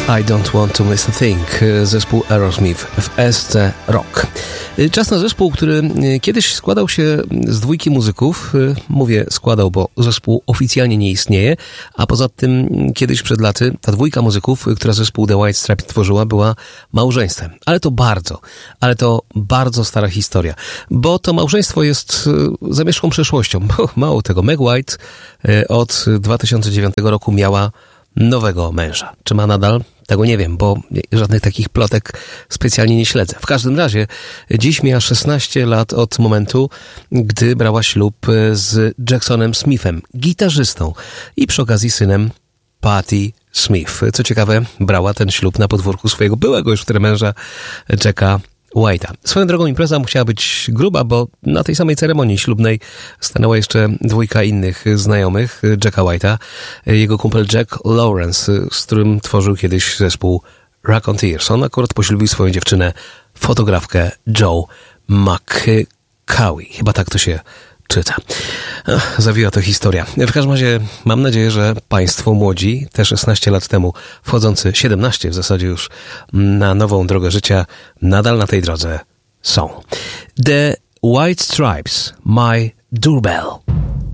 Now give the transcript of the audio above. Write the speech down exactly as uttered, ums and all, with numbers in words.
I Don't Want To Miss A Thing, zespół Aerosmith w S C Rock. Czas na zespół, który kiedyś składał się z dwójki muzyków. Mówię składał, bo zespół oficjalnie nie istnieje, a poza tym kiedyś przed laty ta dwójka muzyków, która zespół The White Stripes tworzyła, była małżeństwem. Ale to bardzo, ale to bardzo stara historia, bo to małżeństwo jest zamieszką przeszłością. Bo mało tego, Meg White od dwa tysiące dziewiątego roku miała nowego męża. Czy ma nadal? Tego nie wiem, bo żadnych takich plotek specjalnie nie śledzę. W każdym razie dziś mija szesnaście lat od momentu, gdy brała ślub z Jacksonem Smithem, gitarzystą i przy okazji synem Patti Smith. Co ciekawe, brała ten ślub na podwórku swojego byłego już wtedy męża Jacka White'a. Swoją drogą impreza musiała być gruba, bo na tej samej ceremonii ślubnej stanęła jeszcze dwójka innych znajomych Jacka White'a, jego kumpel Jack Lawrence, z którym tworzył kiedyś zespół Raconteurs. On akurat poślubił swoją dziewczynę, fotografkę Joe McCauley. Chyba tak to się czyta. Ach, zawiła to historia. W każdym razie mam nadzieję, że Państwo młodzi, te szesnaście lat temu wchodzący, siedemnaście w zasadzie już, na nową drogę życia, nadal na tej drodze są. The White Stripes, My Doorbell.